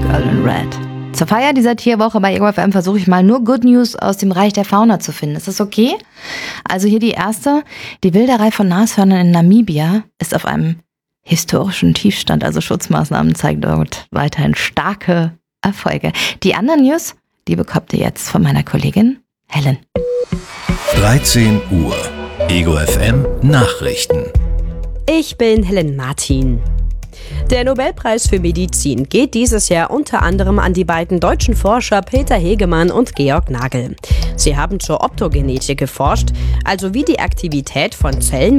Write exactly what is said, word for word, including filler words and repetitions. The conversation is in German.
Girl in Red. Zur Feier dieser Tierwoche bei Ego F M versuche ich mal nur Good News aus dem Reich der Fauna zu finden. Ist das okay? Also hier die erste. Die Wilderei von Nashörnern in Namibia ist auf einem historischen Tiefstand. Also Schutzmaßnahmen zeigen dort weiterhin starke Erfolge. Die anderen News, die bekommt ihr jetzt von meiner Kollegin Helen. dreizehn Uhr. Ego F M Nachrichten. Ich bin Helen Martin. Der Nobelpreis für Medizin geht dieses Jahr unter anderem an die beiden deutschen Forscher Peter Hegemann und Georg Nagel. Sie haben zur Optogenetik geforscht, also wie die Aktivität von Zellen